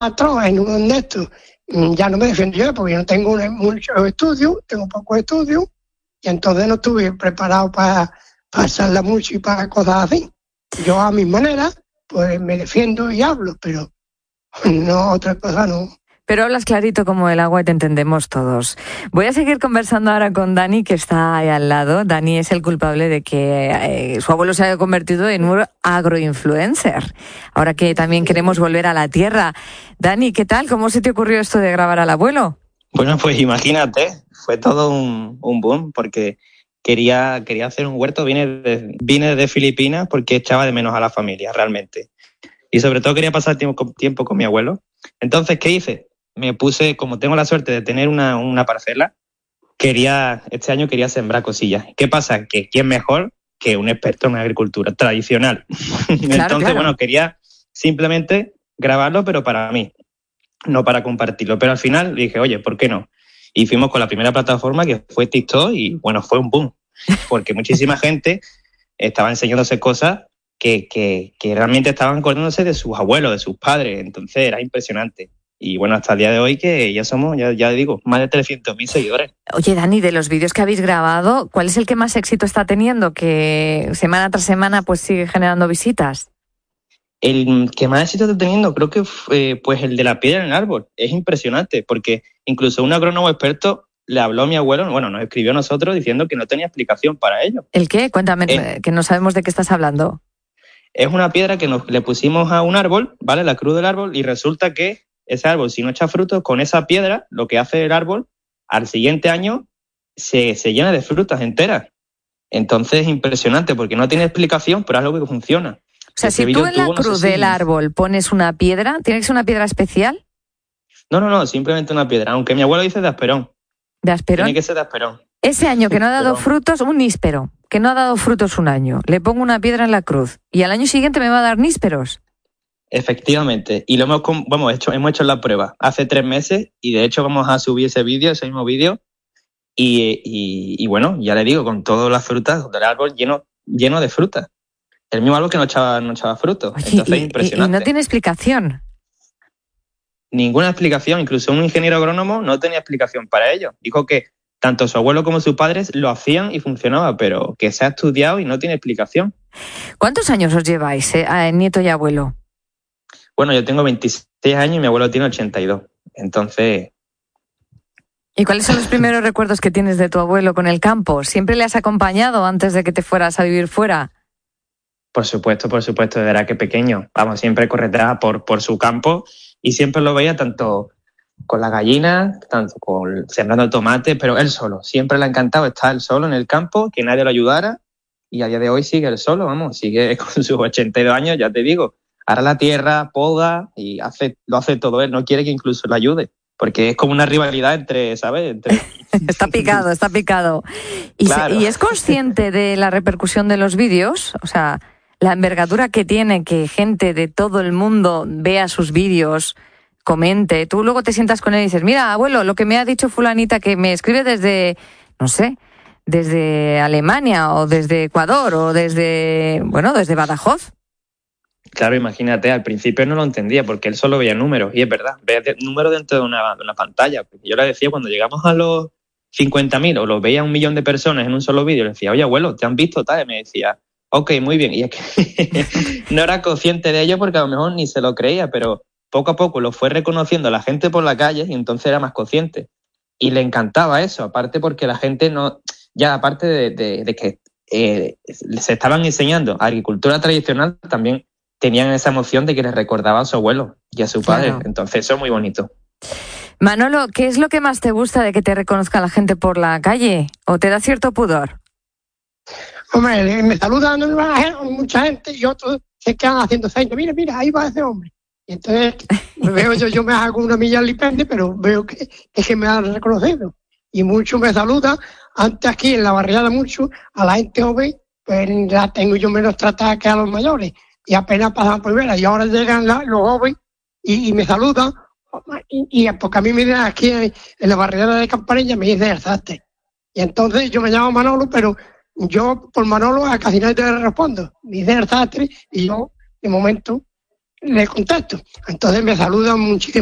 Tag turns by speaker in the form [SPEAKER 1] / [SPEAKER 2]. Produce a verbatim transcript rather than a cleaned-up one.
[SPEAKER 1] maestro en un de estos, ya no me defiendo yo porque yo no tengo muchos estudios, tengo pocos estudios, y entonces no estuve preparado para pasarla mucho y para cosas así. Yo a mi manera, pues me defiendo y hablo, pero no, otra cosa no.
[SPEAKER 2] Pero hablas clarito como el agua y te entendemos todos. Voy a seguir conversando ahora con Dani, que está ahí al lado. Dani es el culpable de que eh, su abuelo se haya convertido en un agroinfluencer. Ahora que también queremos volver a la tierra. Dani, ¿qué tal? ¿Cómo se te ocurrió esto de grabar al abuelo?
[SPEAKER 3] Bueno, pues imagínate, fue todo un, un boom, porque quería, quería hacer un huerto. Vine de, vine de Filipinas porque echaba de menos a la familia, realmente. Y sobre todo quería pasar tiempo, tiempo con mi abuelo. Entonces, ¿qué hice? Me puse, como tengo la suerte de tener una, una parcela, quería, este año quería sembrar cosillas. ¿Qué pasa? Que quién mejor que un experto en agricultura tradicional. Claro, Entonces, claro. bueno, quería simplemente grabarlo, pero para mí, no para compartirlo. Pero al final dije, oye, ¿por qué no? Y fuimos con la primera plataforma, que fue TikTok, y bueno, fue un boom. Porque muchísima gente estaba enseñándose cosas que, que, que realmente estaban acordándose de sus abuelos, de sus padres. Entonces era impresionante. Y bueno, hasta el día de hoy que ya somos, ya, ya digo, más de trescientos mil seguidores.
[SPEAKER 2] Oye, Dani, de los vídeos que habéis grabado, ¿cuál es el que más éxito está teniendo? Que semana tras semana pues sigue generando visitas.
[SPEAKER 3] El que más éxito está teniendo creo que fue pues el de la piedra en el árbol. Es impresionante porque incluso un agrónomo experto le habló a mi abuelo, bueno, nos escribió a nosotros diciendo que no tenía explicación para ello.
[SPEAKER 2] ¿El qué? Cuéntame, eh, que no sabemos de qué estás hablando.
[SPEAKER 3] Es una piedra que nos, le pusimos a un árbol, ¿vale? La cruz del árbol, y resulta que ese árbol, si no echa frutos, con esa piedra, lo que hace el árbol, al siguiente año se, se llena de frutas enteras. Entonces es impresionante porque no tiene explicación, pero es algo que funciona.
[SPEAKER 2] O sea, Ese si tú en la tuvo, cruz no sé si... del árbol pones una piedra, ¿tiene que ser una piedra especial?
[SPEAKER 3] No, no, no, simplemente una piedra. Aunque mi abuelo dice de asperón.
[SPEAKER 2] ¿De asperón?
[SPEAKER 3] Tiene que ser de asperón.
[SPEAKER 2] Ese año que no ha dado frutos, un níspero, que no ha dado frutos un año, le pongo una piedra en la cruz y al año siguiente me va a dar nísperos.
[SPEAKER 3] Efectivamente, y lo hemos, vamos, hecho, hemos hecho la prueba hace tres meses y de hecho vamos a subir ese vídeo, ese mismo vídeo y, y, y bueno, ya le digo, con todas las frutas del árbol lleno, lleno de frutas. El mismo árbol que no echaba, no echaba frutos.
[SPEAKER 2] Oye,
[SPEAKER 3] Entonces
[SPEAKER 2] y,
[SPEAKER 3] es impresionante.
[SPEAKER 2] Y no tiene explicación.
[SPEAKER 3] Ninguna explicación, incluso un ingeniero agrónomo no tenía explicación para ello. Dijo que tanto su abuelo como sus padres lo hacían y funcionaba, pero que se ha estudiado y no tiene explicación.
[SPEAKER 2] ¿Cuántos años os lleváis, eh, a nieto y abuelo?
[SPEAKER 3] Bueno, yo tengo veintiséis años y mi abuelo tiene ochenta y dos. Entonces...
[SPEAKER 2] ¿Y cuáles son los primeros recuerdos que tienes de tu abuelo con el campo? ¿Siempre le has acompañado antes de que te fueras a vivir fuera?
[SPEAKER 3] Por supuesto, por supuesto, desde era que pequeño. Vamos, siempre correteaba por, por su campo y siempre lo veía tanto con las gallinas, tanto con sembrando tomate, pero él solo. Siempre le ha encantado estar él solo en el campo, que nadie lo ayudara, y a día de hoy sigue él solo, vamos, sigue con sus ochenta y dos años, ya te digo. Ara la tierra, poda y hace, lo hace todo él. No quiere que incluso lo ayude, porque es como una rivalidad entre, ¿sabes? Entre...
[SPEAKER 2] Está picado, está picado. ¿Y, claro. se, ¿Y es consciente de la repercusión de los vídeos? O sea, la envergadura que tiene que gente de todo el mundo vea sus vídeos, comente. Tú luego te sientas con él y dices, mira, abuelo, lo que me ha dicho fulanita que me escribe desde, no sé, desde Alemania o desde Ecuador o desde, bueno, desde Badajoz.
[SPEAKER 3] Claro, imagínate, al principio no lo entendía porque él solo veía números, y es verdad, veía números dentro de una, de una pantalla. Porque yo le decía, cuando llegamos a los cincuenta mil o lo veía un millón de personas en un solo vídeo, le decía, oye, abuelo, ¿te han visto tal? Y me decía, ok, muy bien. Y es que no era consciente de ello porque a lo mejor ni se lo creía, pero poco a poco lo fue reconociendo la gente por la calle y entonces era más consciente. Y le encantaba eso, aparte porque la gente no, ya aparte de, de, de que eh, se estaban enseñando agricultura tradicional, también tenían esa emoción de que les recordaba a su abuelo y a su padre. Claro. Entonces eso es muy bonito.
[SPEAKER 2] Manolo, ¿qué es lo que más te gusta de que te reconozca la gente por la calle? ¿O te da cierto pudor?
[SPEAKER 1] Hombre, me saludan mucha gente y otros se quedan haciendo señas. Mira, mira, ahí va ese hombre. Y entonces veo yo, yo me hago una milla al lipende, pero veo que es que me han reconocido. Y muchos me saludan. Antes aquí en la barriada mucho, a la gente joven, pues la tengo yo menos tratada que a los mayores. Y apenas pasan por verla. Y ahora llegan la, los jóvenes y, y me saludan. Y, y porque a mí me dicen aquí en, en la barriada de Campanilla, me dicen el sastre. Y entonces yo me llamo Manolo, pero yo por Manolo a casi nadie le respondo. Me dicen el sastre y yo, de momento, le contesto. Entonces me saludan muchísimo.